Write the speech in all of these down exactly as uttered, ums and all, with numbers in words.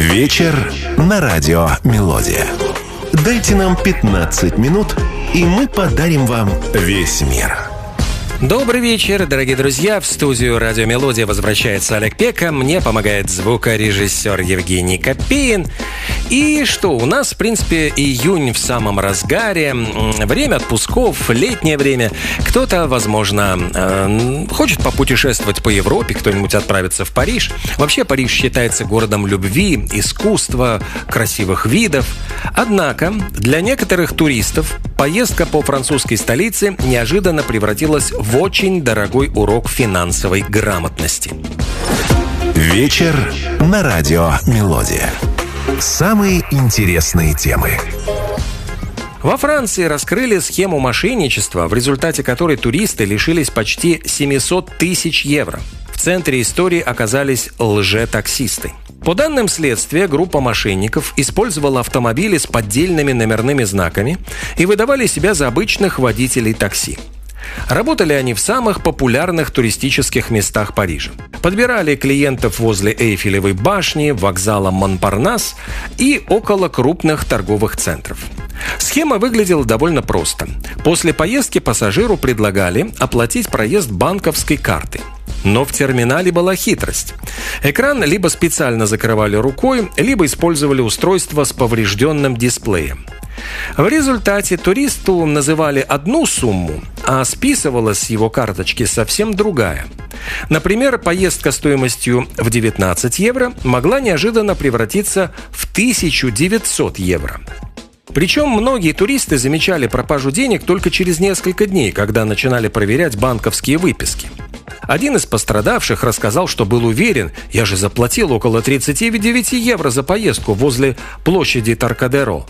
Вечер на радио «Мелодия». Дайте нам пятнадцать минут, и мы подарим вам весь мир. Добрый вечер, дорогие друзья. В студию «Радио Мелодия» возвращается Олег Пека. Мне помогает звукорежиссер Евгений Копеин. И что, у нас, в принципе, июнь в самом разгаре. Время отпусков, летнее время. Кто-то, возможно, э, хочет попутешествовать по Европе, кто-нибудь отправится в Париж. Вообще, Париж считается городом любви, искусства, красивых видов. Однако, для некоторых туристов поездка по французской столице неожиданно превратилась в в очень дорогой урок финансовой грамотности. Вечер на радио «Мелодия». Самые интересные темы. Во Франции раскрыли схему мошенничества, в результате которой туристы лишились почти семьсот тысяч евро. В центре истории оказались лже-таксисты. По данным следствия, группа мошенников использовала автомобили с поддельными номерными знаками и выдавали себя за обычных водителей такси. Работали они в самых популярных туристических местах Парижа. Подбирали клиентов возле Эйфелевой башни, вокзала Монпарнас и около крупных торговых центров. Схема выглядела довольно просто. После поездки пассажиру предлагали оплатить проезд банковской картой. Но в терминале была хитрость. Экран либо специально закрывали рукой, либо использовали устройство с поврежденным дисплеем. В результате туристу называли одну сумму, а списывалась с его карточки совсем другая. Например, поездка стоимостью в девятнадцать евро могла неожиданно превратиться в тысячу девятьсот евро. Причем многие туристы замечали пропажу денег только через несколько дней, когда начинали проверять банковские выписки. Один из пострадавших рассказал, что был уверен, я же заплатил около тридцать девять евро за поездку возле площади Трокадеро.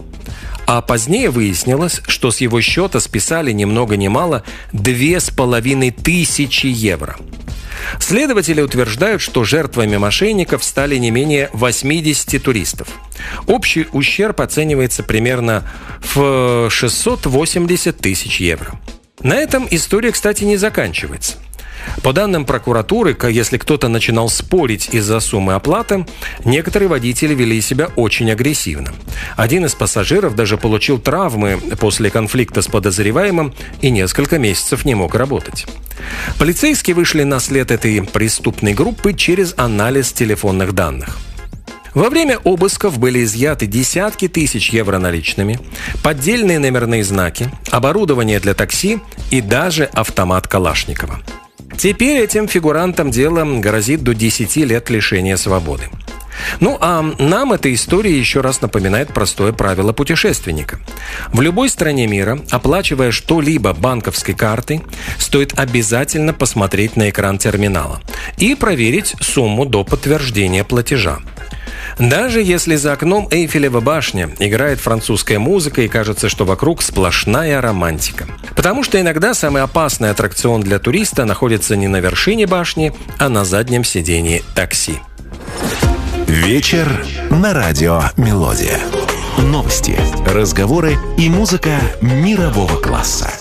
А позднее выяснилось, что с его счета списали ни много ни мало две с половиной тысячи евро. Следователи утверждают, что жертвами мошенников стали не менее восемьдесят туристов. Общий ущерб оценивается примерно в шестьсот восемьдесят тысяч евро. На этом история, кстати, не заканчивается. По данным прокуратуры, если кто-то начинал спорить из-за суммы оплаты, некоторые водители вели себя очень агрессивно. Один из пассажиров даже получил травмы после конфликта с подозреваемым и несколько месяцев не мог работать. Полицейские вышли на след этой преступной группы через анализ телефонных данных. Во время обысков были изъяты десятки тысяч евро наличными, поддельные номерные знаки, оборудование для такси и даже автомат Калашникова. Теперь этим фигурантам дела грозит до десяти лет лишения свободы. Ну а нам эта история еще раз напоминает простое правило путешественника. В любой стране мира, оплачивая что-либо банковской картой, стоит обязательно посмотреть на экран терминала и проверить сумму до подтверждения платежа. Даже если за окном Эйфелева башня играет французская музыка и кажется, что вокруг сплошная романтика. Потому что иногда самый опасный аттракцион для туриста находится не на вершине башни, а на заднем сидении такси. Вечер на радио «Мелодия». Новости, разговоры и музыка мирового класса.